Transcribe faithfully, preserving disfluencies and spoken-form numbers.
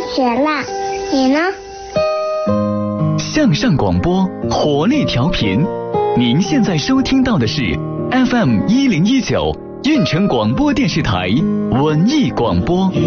学了，你呢？ 向上广播，活力调频。您现在收听到的是 F M 一零一九运城广播电视台文艺广播。